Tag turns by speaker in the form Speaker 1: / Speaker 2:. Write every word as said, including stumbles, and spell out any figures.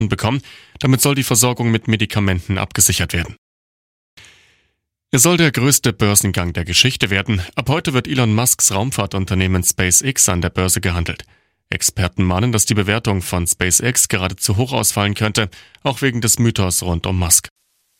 Speaker 1: bekommen. Damit soll die Versorgung mit Medikamenten abgesichert werden. Es soll der größte Börsengang der Geschichte werden. Ab heute wird Elon Musks Raumfahrtunternehmen SpaceX an der Börse gehandelt. Experten mahnen, dass die Bewertung von SpaceX gerade zu hoch ausfallen könnte, auch wegen des Mythos rund um Musk.